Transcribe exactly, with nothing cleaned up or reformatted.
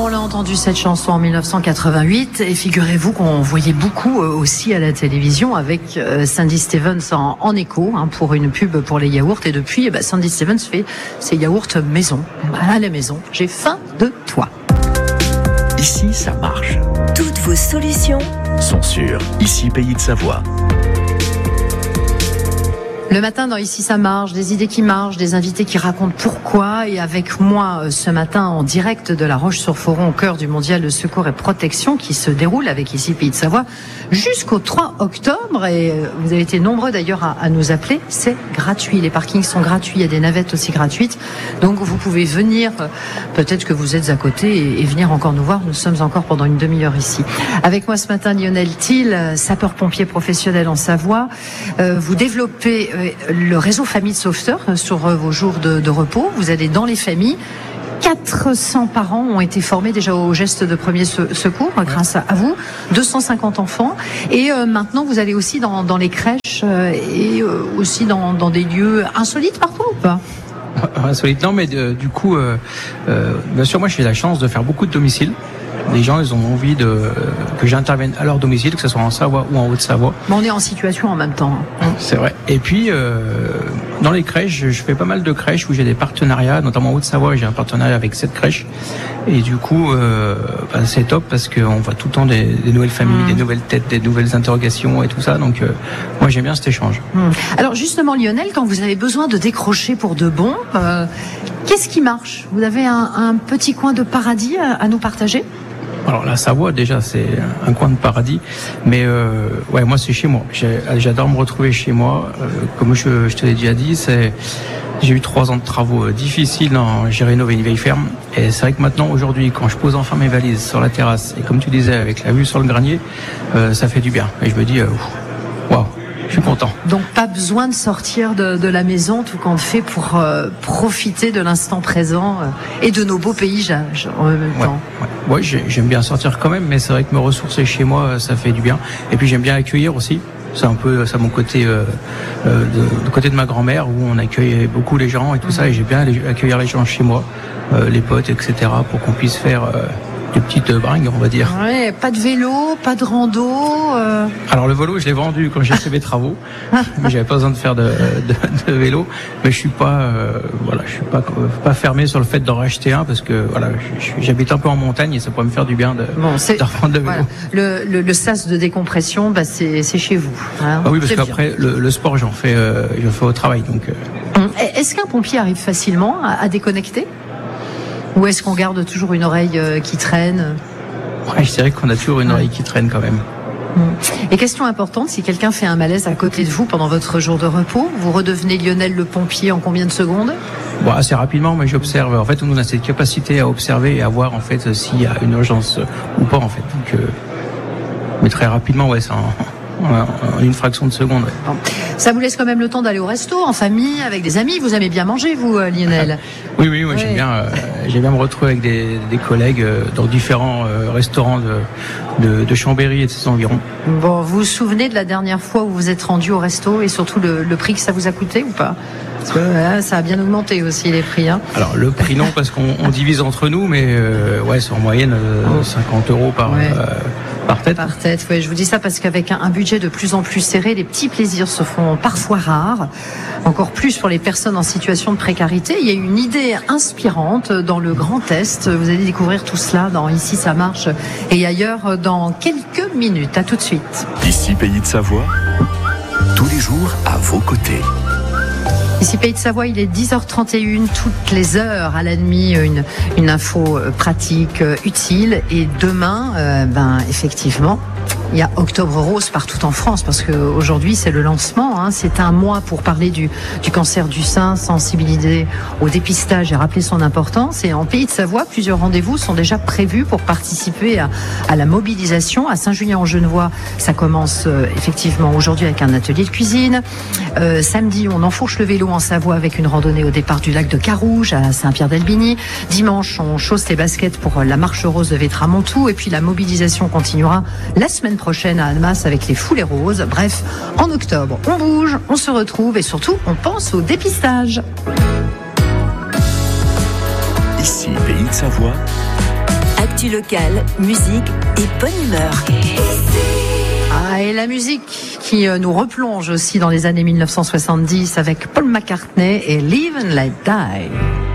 on l'a entendu cette chanson en dix-neuf cent quatre-vingt-huit et figurez-vous qu'on voyait beaucoup euh, aussi à la télévision avec euh, Sandy Stevens en, en écho hein, pour une pub pour les yaourts et depuis eh ben, Sandy Stevens fait ses yaourts maison. À la maison, j'ai faim de toi. Ici, ça marche. Toutes vos solutions sont sur Ici Pays de Savoie. Le matin dans Ici ça marche, des idées qui marchent, des invités qui racontent pourquoi et avec moi ce matin en direct de la Roche-sur-Foron au cœur du mondial de secours et protection qui se déroule avec Ici Pays de Savoie jusqu'au trois octobre et vous avez été nombreux d'ailleurs à, à nous appeler, c'est gratuit, les parkings sont gratuits, il y a des navettes aussi gratuites donc vous pouvez venir, peut-être que vous êtes à côté et, et venir encore nous voir, nous sommes encore pendant une demi-heure ici. Avec moi ce matin Lionel Thiel, sapeur-pompier professionnel en Savoie, euh, vous développez le réseau Famille de Sauveteurs sur vos jours de, de repos. Vous allez dans les familles. quatre cents parents ont été formés déjà au geste de premier secours ouais. grâce à vous. deux cent cinquante enfants. Et euh, maintenant, vous allez aussi dans, dans les crèches euh, et euh, aussi dans, dans des lieux insolites parfois ou pas ? Insolite, non, mais de, du coup, euh, euh, bien sûr, moi j'ai la chance de faire beaucoup de domiciles. Les gens, ils ont envie de, que j'intervienne à leur domicile, que ce soit en Savoie ou en Haute-Savoie. Mais on est en situation en même temps. C'est vrai. Et puis, euh, dans les crèches, je fais pas mal de crèches où j'ai des partenariats, notamment en Haute-Savoie, j'ai un partenariat avec cette crèche. Et du coup, euh, bah, c'est top parce qu'on voit tout le temps des, des nouvelles familles, mmh. des nouvelles têtes, des nouvelles interrogations et tout ça. Donc, euh, moi, j'aime bien cet échange. Mmh. Alors, justement, Lionel, quand vous avez besoin de décrocher pour de bon, euh, qu'est-ce qui marche ? Vous avez un, un petit coin de paradis à, à nous partager ? Alors la Savoie déjà c'est un coin de paradis, mais euh, ouais moi c'est chez moi. J'ai, j'adore me retrouver chez moi. Euh, comme je, je te l'ai déjà dit, c'est j'ai eu trois ans de travaux difficiles. Dans, j'ai rénové une vieille ferme et c'est vrai que maintenant aujourd'hui quand je pose enfin mes valises sur la terrasse et comme tu disais avec la vue sur le granier, euh, ça fait du bien. Et je me dis waouh. Wow. Je suis content. Donc pas besoin de sortir de, de la maison, tout compte fait pour euh, profiter de l'instant présent euh, et de nos beaux paysages en même ouais, temps. Ouais, ouais j'aime bien sortir quand même, mais c'est vrai que me ressourcer chez moi, ça fait du bien. Et puis j'aime bien accueillir aussi. C'est un peu ça mon côté, euh, euh, de, de côté de ma grand-mère où on accueille beaucoup les gens et tout mmh. ça. Et j'aime bien accueillir les gens chez moi, euh, les potes, et cetera, pour qu'on puisse faire. Euh, des petites bringues, on va dire. Ouais, pas de vélo, pas de rando. Euh... Alors le vélo, je l'ai vendu quand j'ai fait mes travaux, mais j'avais pas besoin de faire de, de, de vélo. Mais je suis pas, euh, voilà, je suis pas pas fermé sur le fait d'en racheter un parce que voilà, je, j'habite un peu en montagne et ça pourrait me faire du bien de, bon, c'est, de reprendre de vélo. Voilà. Le, le, le sas de décompression, bah c'est, c'est chez vous. Hein, ah oui, parce c'est qu'après le, le sport, j'en fais, euh, j'en fais au travail, donc. Euh... Est-ce qu'un pompier arrive facilement à, à déconnecter ? Ou est-ce qu'on garde toujours une oreille euh, qui traîne ? Ouais, je dirais qu'on a toujours une oreille qui traîne quand même. Et question importante, si quelqu'un fait un malaise à côté de vous pendant votre jour de repos, vous redevenez Lionel le pompier en combien de secondes ? Bon, assez rapidement, mais j'observe. En fait, on a cette capacité à observer et à voir en fait s'il y a une urgence ou pas en fait. Donc, euh... mais très rapidement, ouais, c'est en... en une fraction de seconde. Ouais. Bon. Ça vous laisse quand même le temps d'aller au resto, en famille, avec des amis. Vous aimez bien manger, vous, Lionel ? Oui, oui, oui, ouais. j'aime bien. Euh, j'aime bien me retrouver avec des, des collègues euh, dans différents euh, restaurants de, de, de Chambéry et de ses environs. Bon, vous vous souvenez de la dernière fois où vous êtes rendu au resto et surtout le, le prix que ça vous a coûté ou pas ? Parce que euh, ça a bien augmenté aussi les prix. Hein. Alors le prix non, parce qu'on on divise entre nous, mais euh, ouais, c'est en moyenne euh, oh. cinquante euros par. Ouais. Euh, Par tête. Par tête, oui. Je vous dis ça parce qu'avec un, un budget de plus en plus serré, les petits plaisirs se font parfois rares. Encore plus pour les personnes en situation de précarité. Il y a une idée inspirante dans le Grand Est. Vous allez découvrir tout cela dans Ici ça marche et ailleurs dans quelques minutes. À tout de suite. Ici Pays de Savoie, tous les jours à vos côtés. Ici Pays de Savoie, il est dix heures trente et une, toutes les heures à la nuit, une, une info pratique, utile. Et demain, euh, ben effectivement, il y a Octobre Rose partout en France parce qu'aujourd'hui c'est le lancement. Hein, c'est un mois pour parler du, du cancer du sein, sensibiliser au dépistage et rappeler son importance. Et en Pays de Savoie, plusieurs rendez-vous sont déjà prévus pour participer à, à la mobilisation. À Saint-Julien-en-Genevois, ça commence euh, effectivement aujourd'hui avec un atelier de cuisine. Euh, samedi, on enfourche le vélo en Savoie avec une randonnée au départ du lac de Carouge à Saint-Pierre-d'Albigny. Dimanche, on chausse les baskets pour la marche rose de Vétramontou. Et puis la mobilisation continuera la semaine prochaine à Annemasse avec les foulées roses. Bref, en octobre, on bouge, on se retrouve et surtout, on pense au dépistage. Ici, Pays de Savoie, Actu locale, musique et bonne humeur. Ah, et la musique qui nous replonge aussi dans les années mille neuf cent soixante-dix avec Paul McCartney et Live and Let Die.